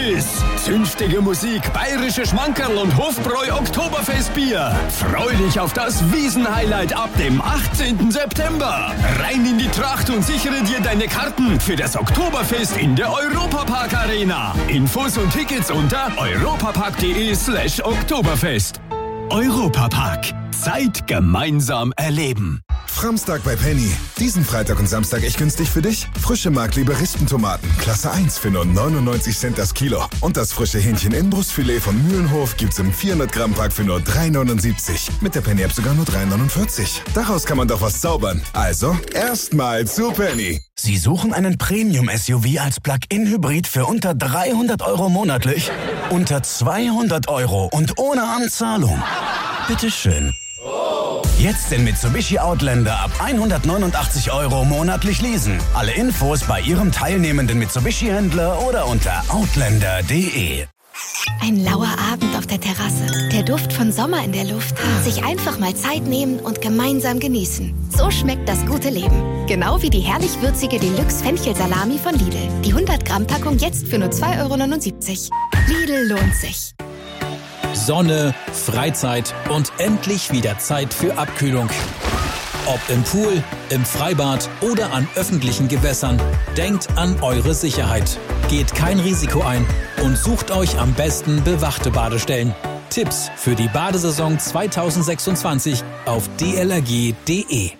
Quiz, zünftige Musik, bayerische Schmankerl und Hofbräu Oktoberfestbier. Freu dich auf das Wiesn-Highlight ab dem 18. September. Rein in die Tracht und sichere dir deine Karten für das Oktoberfest in der Europapark Arena. Infos und Tickets unter europapark.de/Oktoberfest. Europapark. Zeit gemeinsam erleben. Framstag bei Penny. Diesen Freitag und Samstag echt günstig für dich? Frische Mark-Liberistentomaten, Klasse 1 für nur 99 Cent das Kilo. Und das frische Hähnchen-Inbrustfilet von Mühlenhof gibt's im 400-Gramm-Pack für nur 3,79. Mit der Penny-App sogar nur 3,49. Daraus kann man doch was zaubern. Also, erstmal zu Penny. Sie suchen einen Premium-SUV als Plug-in-Hybrid für unter 300 € monatlich? Unter 200 € und ohne Anzahlung? Bitteschön. Jetzt den Mitsubishi Outlander ab 189 € monatlich leasen. Alle Infos bei Ihrem teilnehmenden Mitsubishi-Händler oder unter outlander.de. Ein lauer Abend auf der Terrasse, der Duft von Sommer in der Luft. Sich einfach mal Zeit nehmen und gemeinsam genießen. So schmeckt das gute Leben. Genau wie die herrlich würzige Deluxe-Fenchel-Salami von Lidl. Die 100-Gramm-Packung jetzt für nur 2,79 €. Lidl lohnt sich. Sonne, Freizeit und endlich wieder Zeit für Abkühlung. Ob im Pool, im Freibad oder an öffentlichen Gewässern, denkt an eure Sicherheit. Geht kein Risiko ein und sucht euch am besten bewachte Badestellen. Tipps für die Badesaison 2026 auf dlrg.de.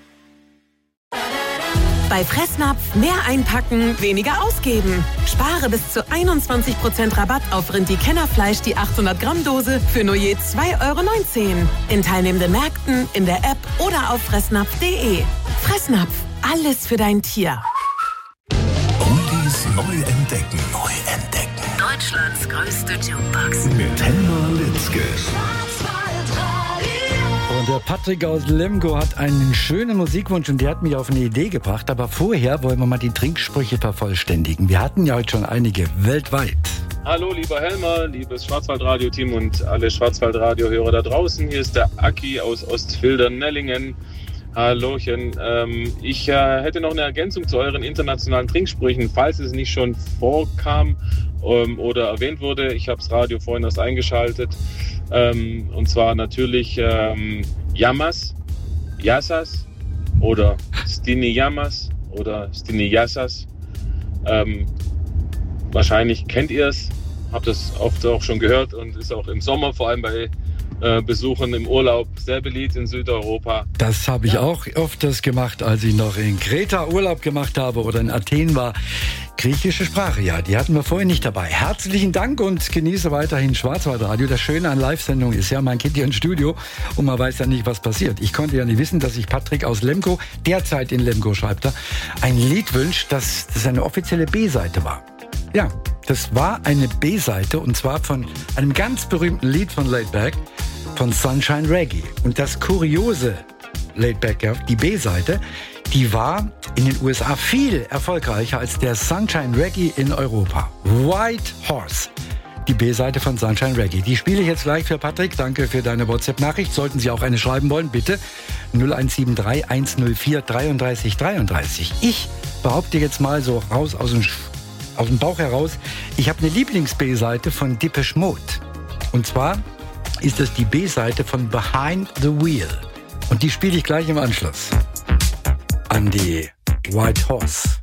Bei Fressnapf mehr einpacken, weniger ausgeben. Spare bis zu 21% Rabatt auf Rindi-Kennerfleisch die 800-Gramm-Dose für nur je 2,19 € in teilnehmenden Märkten, in der App oder auf fressnapf.de. Fressnapf, alles für dein Tier. Oldies neu entdecken. Deutschlands größte Jukebox. Mit Helma Litzke. Und der Patrick aus Lemgo hat einen schönen Musikwunsch und der hat mich auf eine Idee gebracht. Aber vorher wollen wir mal die Trinksprüche vervollständigen. Wir hatten ja heute schon einige weltweit. Hallo lieber Helmer, liebes Schwarzwaldradio-Team und alle Schwarzwaldradio-Hörer da draußen. Hier ist der Aki aus Ostfildern-Nellingen. Hallöchen. Ich hätte noch eine Ergänzung zu euren internationalen Trinksprüchen, falls es nicht schon vorkam oder erwähnt wurde. Ich habe das Radio vorhin erst eingeschaltet. Und zwar natürlich Yamas, Yassas oder Stini Yamas oder Stini Yassas. Wahrscheinlich kennt ihr es, habt das oft auch schon gehört und ist auch im Sommer, vor allem bei Besuchen im Urlaub, sehr beliebt in Südeuropa. Das habe ich auch öfters gemacht, als ich noch in Kreta Urlaub gemacht habe oder in Athen war. Griechische Sprache, ja, die hatten wir vorhin nicht dabei. Herzlichen Dank und genieße weiterhin Schwarzwaldradio. Das Schöne an Live-Sendungen ist ja, man geht hier ins Studio und man weiß ja nicht, was passiert. Ich konnte ja nicht wissen, dass sich Patrick aus Lemgo, derzeit in Lemgo schreibt er, ein Lied wünscht, das eine offizielle B-Seite war. Ja, das war eine B-Seite und zwar von einem ganz berühmten Lied von Laidback, von Sunshine Reggae. Und das kuriose Laidback, ja, die B-Seite, die war in den USA viel erfolgreicher als der Sunshine Reggae in Europa. White Horse, die B-Seite von Sunshine Reggae. Die spiele ich jetzt gleich für Patrick. Danke für deine WhatsApp-Nachricht. Sollten Sie auch eine schreiben wollen, bitte 0173 104 33 33. Ich behaupte jetzt mal so raus aus dem Bauch heraus, ich habe eine Lieblings-B-Seite von Depeche Mode. Und zwar ist es die B-Seite von Behind the Wheel. Und die spiele ich gleich im Anschluss an die White Horse.